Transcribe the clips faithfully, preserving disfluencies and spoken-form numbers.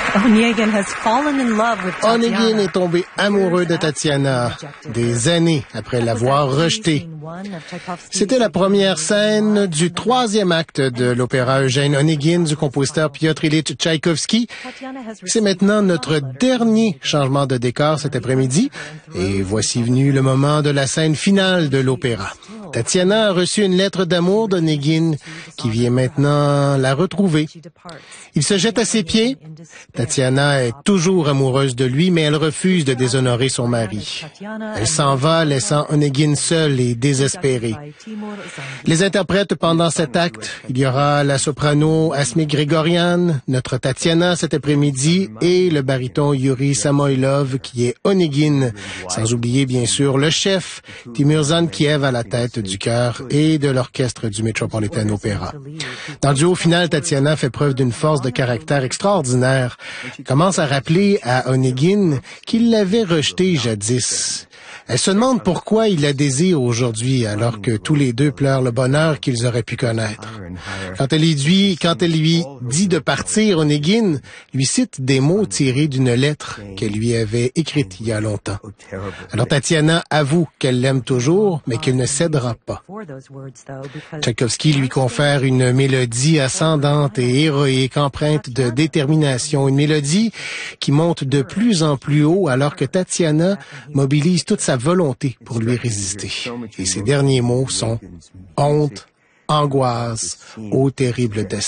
Onegin est tombé amoureux de Tatiana des années après l'avoir rejetée. C'était la première scène du troisième acte de l'opéra Eugène Onegin du compositeur Piotr Ilyich Tchaïkovski. C'est maintenant notre dernier changement de décor cet après-midi et voici venu le moment de la scène finale de l'opéra. Tatiana a reçu une lettre d'amour d'Onegin qui vient maintenant la retrouver. Il se jette à ses pieds. Tatiana est toujours amoureuse de lui, mais elle refuse de déshonorer son mari. Elle s'en va, laissant Onegin seul et désespéré. Les interprètes pendant cet acte, il y aura la soprano Asmik Grigorian, notre Tatiana cet après-midi, et le baryton Yuri Samoilov qui est Onegin, sans oublier bien sûr le chef Timur Zankiev à la tête du chœur et de l'orchestre du Metropolitan Opera. Dans le duo final, Tatiana fait preuve d'une force de caractère extraordinaire, commence à rappeler à Onegin qu'il l'avait rejeté jadis. Elle se demande pourquoi il la désire aujourd'hui, alors que tous les deux pleurent le bonheur qu'ils auraient pu connaître. Quand elle lui dit, quand elle lui dit de partir, Onegin lui cite des mots tirés d'une lettre qu'elle lui avait écrite il y a longtemps. Alors Tatiana avoue qu'elle l'aime toujours, mais qu'elle ne cédera pas. Tchaïkovski lui confère une mélodie ascendante et héroïque, empreinte de détermination, une mélodie qui monte de plus en plus haut alors que Tatiana mobilise toute sa volonté pour lui résister. Et ses derniers mots sont « honte, angoisse, ô terrible destin ».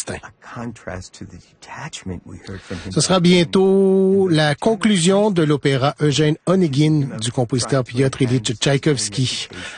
Ce sera bientôt la conclusion de l'opéra Eugène Onegin du compositeur Piotr Ilyich Tchaïkovski.